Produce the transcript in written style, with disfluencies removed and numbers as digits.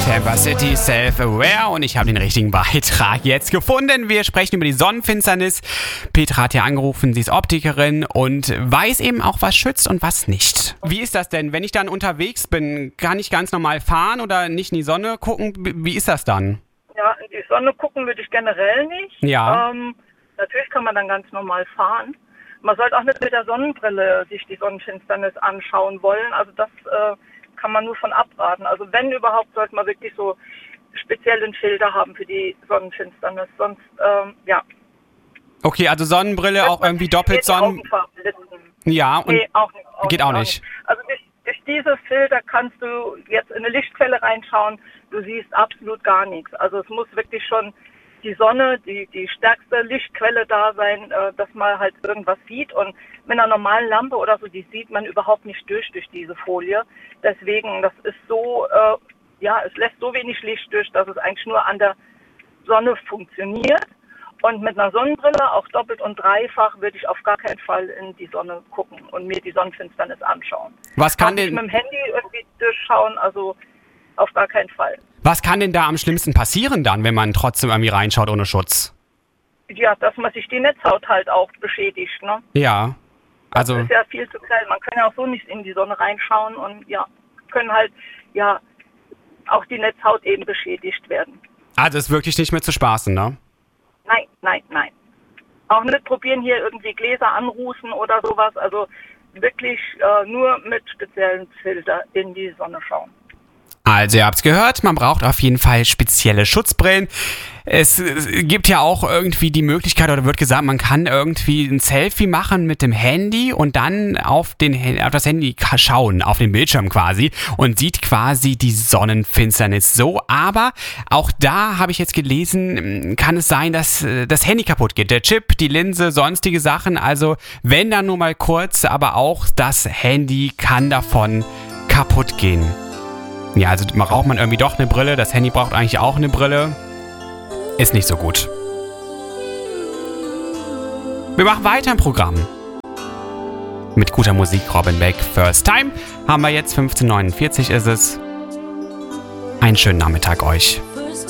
Tampa City Self-Aware und ich habe den richtigen Beitrag jetzt gefunden. Wir sprechen über die Sonnenfinsternis. Petra hat ja angerufen, sie ist Optikerin und weiß eben auch, was schützt und was nicht. Wie ist das denn, wenn ich dann unterwegs bin? Kann ich ganz normal fahren oder nicht in die Sonne gucken? Wie ist das dann? Ja, in die Sonne gucken würde ich generell nicht. Ja. Natürlich kann man dann ganz normal fahren. Man sollte auch nicht mit der Sonnenbrille sich die Sonnenfinsternis anschauen wollen. Also das kann man nur von abraten. Also wenn überhaupt, sollte man wirklich so speziellen Filter haben für die Sonnenfinsternis. Sonst, ja. Okay, also Sonnenbrille auch irgendwie doppelt Sonnen... Ja, und nee, auch nicht. Geht auch nicht. Also durch diese Filter kannst du jetzt in eine Lichtquelle reinschauen. Du siehst absolut gar nichts. Also es muss wirklich schon die Sonne, die stärkste Lichtquelle da sein, dass man halt irgendwas sieht. Und mit einer normalen Lampe oder so, die sieht man überhaupt nicht durch diese Folie. Deswegen, das ist so, es lässt so wenig Licht durch, dass es eigentlich nur an der Sonne funktioniert. Und mit einer Sonnenbrille, auch doppelt und dreifach, würde ich auf gar keinen Fall in die Sonne gucken und mir die Sonnenfinsternis anschauen. Was kann denn mit dem Handy irgendwie durchschauen, also auf gar keinen Fall. Was kann denn da am schlimmsten passieren dann, wenn man trotzdem irgendwie reinschaut ohne Schutz? Ja, dass man sich die Netzhaut halt auch beschädigt, ne? Ja, also... Das ist ja viel zu klein. Man kann ja auch so nicht in die Sonne reinschauen und ja, können halt, ja, auch die Netzhaut eben beschädigt werden. Also ist wirklich nicht mehr zu spaßen, ne? Nein. Auch nicht probieren, hier irgendwie Gläser anrußen oder sowas. Also wirklich nur mit speziellen Filter in die Sonne schauen. Also ihr habt's gehört, man braucht auf jeden Fall spezielle Schutzbrillen. Es gibt ja auch irgendwie die Möglichkeit, oder wird gesagt, man kann irgendwie ein Selfie machen mit dem Handy und dann auf das Handy schauen, auf den Bildschirm quasi, und sieht quasi die Sonnenfinsternis so. Aber auch da habe ich jetzt gelesen, kann es sein, dass das Handy kaputt geht. Der Chip, die Linse, sonstige Sachen. Also wenn dann nur mal kurz, aber auch das Handy kann davon kaputt gehen. Ja, also braucht man irgendwie doch eine Brille. Das Handy braucht eigentlich auch eine Brille. Ist nicht so gut. Wir machen weiter im Programm. Mit guter Musik, Robin Beck, First Time. Haben wir jetzt 15:49 ist es. Einen schönen Nachmittag euch.